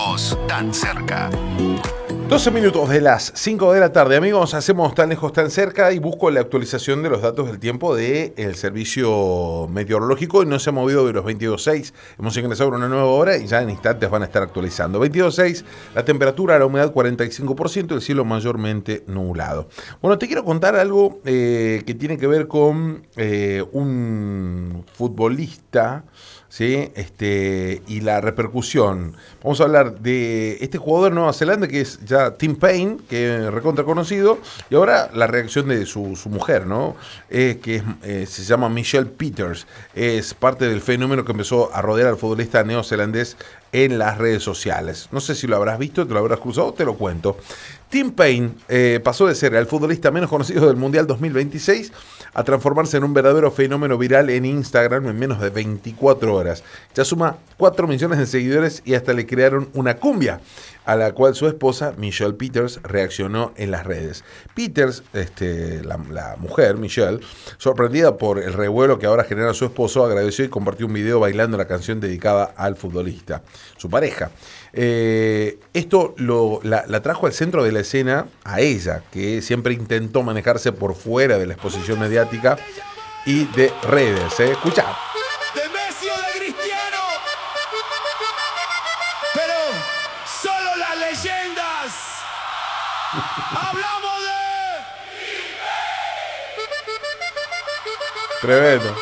Tan cerca. 12 minutos de las 5 de la tarde, amigos, hacemos Tan lejos, tan cerca y busco la actualización de los datos del tiempo del servicio meteorológico y no se ha movido de los 22.6, hemos ingresado en una nueva hora y ya en instantes van a estar actualizando. 22.6, la temperatura, la humedad 45%, el cielo mayormente nublado. Bueno, te quiero contar algo que tiene que ver con un futbolista, ¿sí? Y la repercusión. Vamos a hablar de este jugador de Nueva Zelanda que es ya Tim Payne, que es recontra conocido, y ahora la reacción de su mujer, ¿no? Se llama Michelle Peters, es parte del fenómeno que empezó a rodear al futbolista neozelandés en las redes sociales. No sé si lo habrás visto, te lo habrás cruzado, te lo cuento. Tim Payne pasó de ser el futbolista menos conocido del Mundial 2026 a transformarse en un verdadero fenómeno viral en Instagram en menos de 24 horas. Ya suma 4 millones de seguidores y hasta le crearon una cumbia, a la cual su esposa, Michelle Peters, reaccionó en las redes. Peters, la mujer, Michelle, sorprendida por el revuelo que ahora genera su esposo, agradeció y compartió un video bailando la canción dedicada al futbolista, su pareja. Esto la trajo al centro de la escena a ella, que siempre intentó manejarse por fuera de la exposición mediática y de redes. Escucha. De Messi o de Cristiano, pero solo las leyendas. Hablamos de... Tremendo.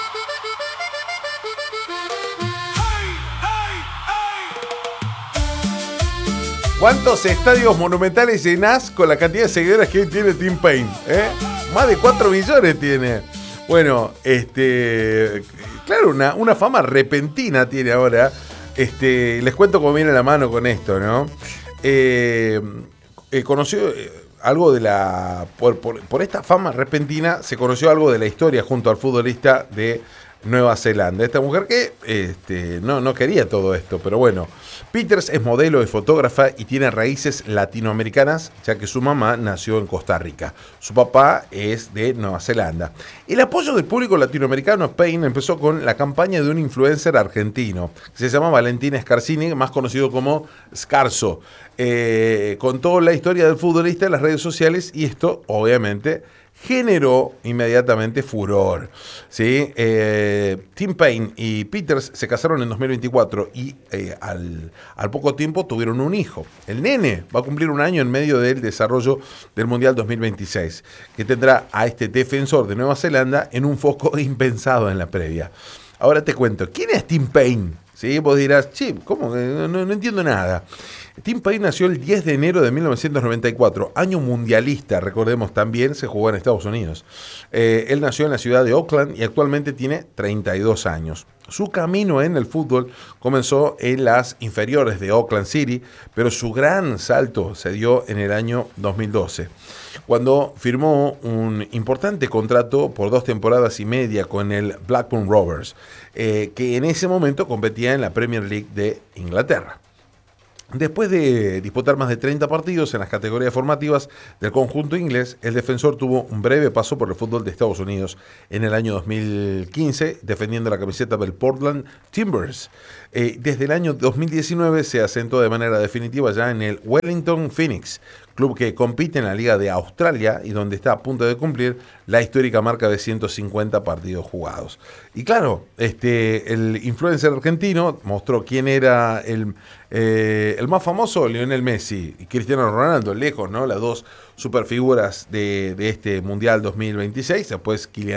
¿Cuántos estadios monumentales llenás con la cantidad de seguidores que hoy tiene Tim Payne? Más de 4 millones tiene. Bueno, claro, una fama repentina tiene ahora. Les cuento cómo viene la mano con esto, ¿no? Conoció algo de la... Por esta fama repentina se conoció algo de la historia junto al futbolista de Nueva Zelanda. Esta mujer que no quería todo esto, pero bueno. Peters es modelo y fotógrafa y tiene raíces latinoamericanas, ya que su mamá nació en Costa Rica. Su papá es de Nueva Zelanda. El apoyo del público latinoamericano a Payne empezó con la campaña de un influencer argentino, que se llama Valentín Scarsini, más conocido como Scarso. Contó la historia del futbolista en las redes sociales y esto, obviamente, generó inmediatamente furor, ¿sí? Tim Payne y Peters se casaron en 2024 y al poco tiempo tuvieron un hijo. El nene va a cumplir un año en medio del desarrollo del Mundial 2026, que tendrá a este defensor de Nueva Zelanda en un foco impensado en la previa. Ahora te cuento, ¿quién es Tim Payne? ¿Sí? Vos dirás, sí, ¿cómo? No entiendo nada. Tim Payne nació el 10 de enero de 1994, año mundialista, recordemos, también se jugó en Estados Unidos. Él nació en la ciudad de Auckland y actualmente tiene 32 años. Su camino en el fútbol comenzó en las inferiores de Auckland City, pero su gran salto se dio en el año 2012, cuando firmó un importante contrato por 2 temporadas y media con el Blackburn Rovers, que en ese momento competía en la Premier League de Inglaterra. Después de disputar más de 30 partidos en las categorías formativas del conjunto inglés, el defensor tuvo un breve paso por el fútbol de Estados Unidos en el año 2015, defendiendo la camiseta del Portland Timbers. Desde el año 2019 se asentó de manera definitiva ya en el Wellington Phoenix, club que compite en la Liga de Australia y donde está a punto de cumplir la histórica marca de 150 partidos jugados. Y claro, el influencer argentino mostró quién era el más famoso, Lionel Messi y Cristiano Ronaldo, lejos, ¿no? Las dos superfiguras de este Mundial 2026. Después Kylian